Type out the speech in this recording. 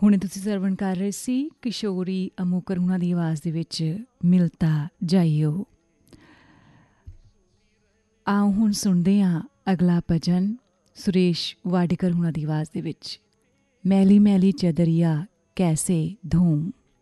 ਹੁਣੇ ਤੁਸੀਂ ਸਰਵਣ ਕਰ ਰਹੇ ਸੀ ਕਿਸ਼ੋਰੀ ਅਮੋਕਰ ਹੁਣਾਂ ਦੀ ਆਵਾਜ਼ ਦੇ ਵਿੱਚ ਮਿਲਤਾ ਜਾਈਓ। ਆਓ ਹੁਣ ਸੁਣਦੇ ਹਾਂ ਅਗਲਾ ਭਜਨ ਸੁਰੇਸ਼ ਵਾਡੇਕਰ ਹੁਣਾਂ ਦੀ ਆਵਾਜ਼ ਦੇ ਵਿੱਚ, ਮੈਲੀ ਮੈਲੀ ਚਦਰੀਆ ਕੈਸੇ ਧੂਮ।